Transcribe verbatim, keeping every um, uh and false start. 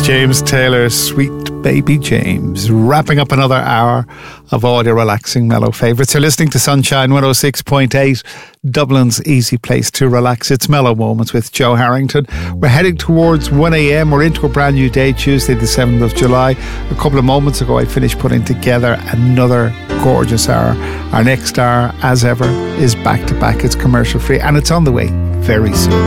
James Taylor, Sweet Baby James, wrapping up another hour of audio relaxing mellow favourites. You're listening to Sunshine one oh six point eight, Dublin's easy place to relax. It's Mellow Moments with Joe Harrington. We're heading towards one a.m. We're into a brand new day, Tuesday the seventh of July. A couple of moments ago I finished putting together another gorgeous hour. Our next hour, as ever, is back to back. It's commercial free and it's on the way very soon.